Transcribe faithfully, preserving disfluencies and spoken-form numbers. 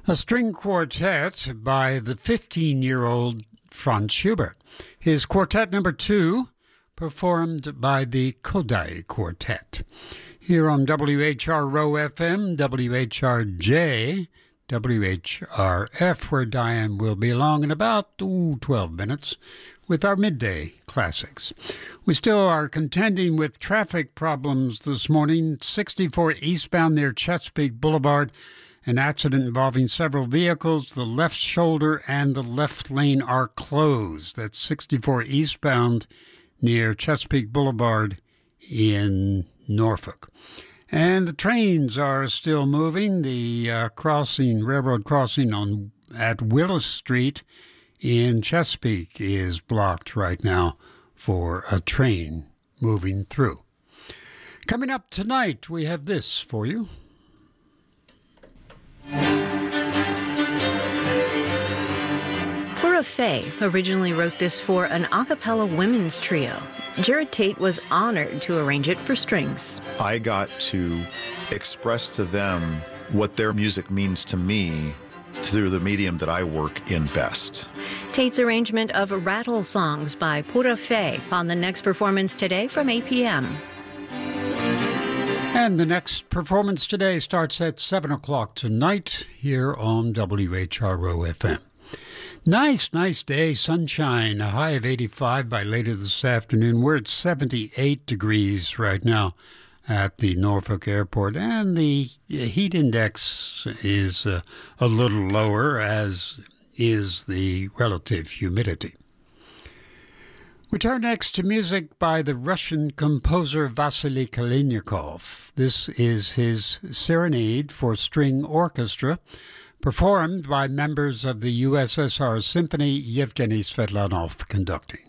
A string quartet by the fifteen-year-old Franz Schubert. His quartet number two, performed by the Kodály Quartet. Here on W H R Row F M, W H R J, W H R F, where Diane will be along in about ooh, twelve minutes with our midday classics. We still are contending with traffic problems this morning. sixty-four eastbound near Chesapeake Boulevard. An accident involving several vehicles. The left shoulder and the left lane are closed. That's sixty-four eastbound near Chesapeake Boulevard in Norfolk. And the trains are still moving. The uh, crossing, railroad crossing on at Willis Street in Chesapeake is blocked right now for a train moving through. Coming up tonight, we have this for you. Pura Fé originally wrote this for an a cappella women's trio. Jared Tate was honored to arrange it for strings. I got to express to them what their music means to me through the medium that I work in best. Tate's arrangement of Rattle Songs by Pura Fé on the next performance today from eight p.m. And the next performance today starts at seven o'clock tonight here on W H R O F M. Nice, nice day, sunshine, a high of eighty-five by later this afternoon. We're at seventy-eight degrees right now at the Norfolk Airport, and the heat index is uh, a little lower, as is the relative humidity. We turn next to music by the Russian composer Vasily Kalinikov. This is his Serenade for String Orchestra, performed by members of the U S S R Symphony, Yevgeny Svetlanov conducting.